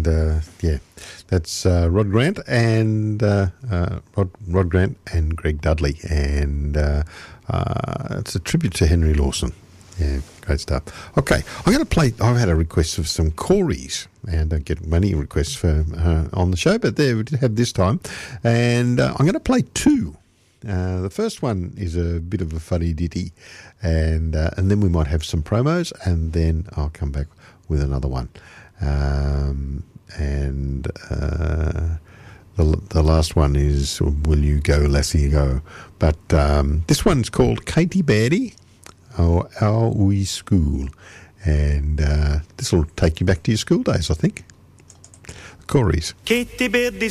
And that's Rod Grant and Rod Grant and Greg Dudley, and it's a tribute to Henry Lawson. Yeah, great stuff. Okay, I'm going to play. I've had a request of some Corys, and I don't get many requests for on the show, but there we did have this time, and I'm going to play two. The first one is a bit of a funny ditty, and then we might have some promos, and then I'll come back with another one. The last one is "Will You Go, Lassie Go?" But this one's called Katie Bairdy. Our wee school, and this will take you back to your school days, I think. Corys. Katie Bairdy